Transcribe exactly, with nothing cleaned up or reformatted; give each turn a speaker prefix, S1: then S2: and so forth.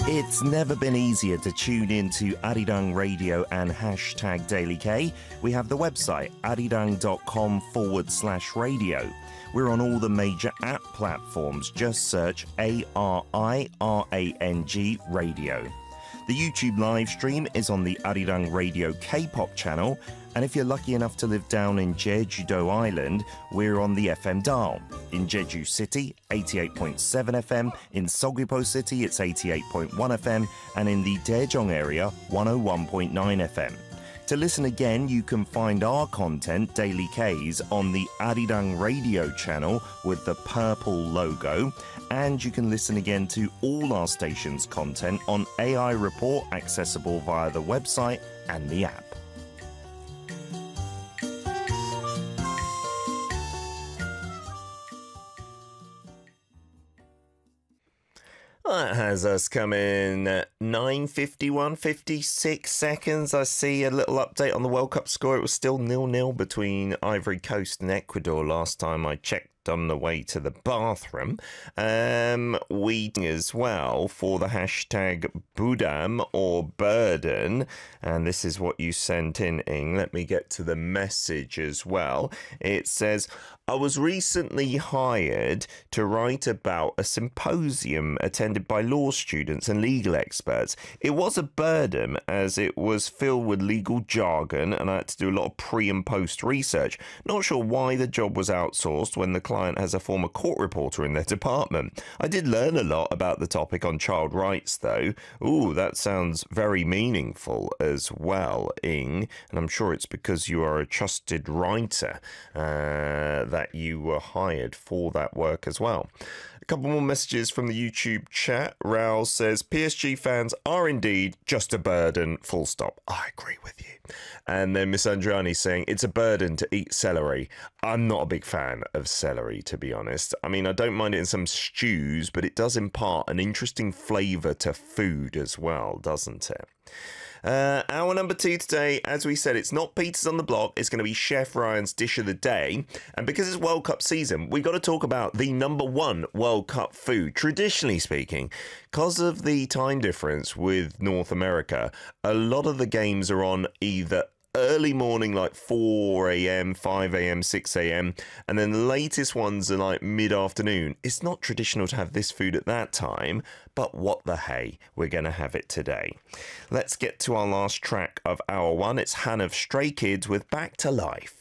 S1: It's never been easier to tune in to Arirang Radio and hashtag Daily K. We have the website arirang.com forward slash radio. We're on all the major app platforms. Just search A R I R A N G Radio. The YouTube live stream is on the Arirang Radio K-pop channel, and if you're lucky enough to live down in Jeju-do Island, we're on the F M dial. In Jeju City, eighty-eight point seven F M, in Seogwipo City, it's eighty-eight point one F M, and in the Daejeong area, one oh one point nine F M. To listen again, you can find our content, Daily K's, on the Arirang Radio channel with the purple logo, and you can listen again to all our station's content on A I Report, accessible via the website and the app. That has us come in at nine fifty-one, fifty-six seconds. I see a little update on the World Cup score. It was still nil nil between Ivory Coast and Ecuador last time I checked on the way to the bathroom. Um, we as well for the hashtag Budam or burden, and this is what you sent in, Ing. Let me get to the message as well. It says, I was recently hired to write about a symposium attended by law students and legal experts. It was a burden as it was filled with legal jargon and I had to do a lot of pre and post research. Not sure why the job was outsourced when the client has a former court reporter in their department. I did learn a lot about the topic on child rights though. Ooh, that sounds very meaningful as well, Ing. And I'm sure it's because you are a trusted writer uh, that that you were hired for that work as well. A couple more messages from the YouTube chat. Raoul says, P S G fans are indeed just a burden, full stop. I agree with you. And then Miss Andriani saying, it's a burden to eat celery. I'm not a big fan of celery, to be honest. I mean, I don't mind it in some stews, but it does impart an interesting flavour to food as well, doesn't it? Uh, hour number two today, as we said, it's not Peters on the Block, it's going to be Chef Ryan's Dish of the Day. And because it's World Cup season, we got to talk about the number one World Cup food, traditionally speaking. Because of the time difference with North America, a lot of the games are on either early morning, like four a m, five a m, six a m, and then the latest ones are like mid-afternoon. It's not traditional to have this food at that time, but what the hey, we're going to have it today. Let's get to our last track of hour one. It's Han of Stray Kids with Back to Life.